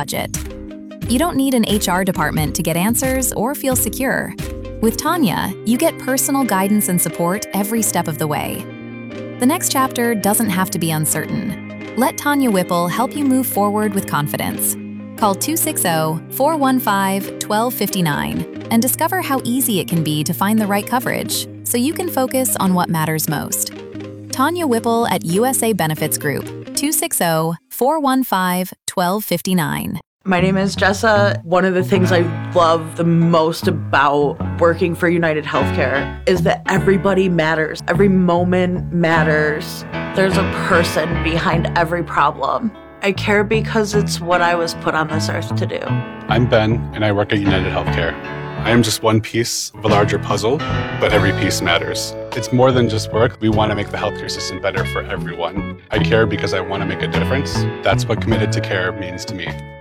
budget. You don't need an HR department to get answers or feel secure. With Tanya, you get personal guidance and support every step of the way. The next chapter doesn't have to be uncertain. Let Tanya Whipple help you move forward with confidence. Call 260-415-1259 and discover how easy it can be to find the right coverage so you can focus on what matters most. Tanya Whipple at USA Benefits Group, 260-415-1259. My name is Jessa. One of the things I love the most about working for United Healthcare is that everybody matters. Every moment matters. There's a person behind every problem. I care because it's what I was put on this earth to do. I'm Ben, and I work at United Healthcare. I am just one piece of a larger puzzle, but every piece matters. It's more than just work. We want to make the healthcare system better for everyone. I care because I want to make a difference. That's what committed to care means to me.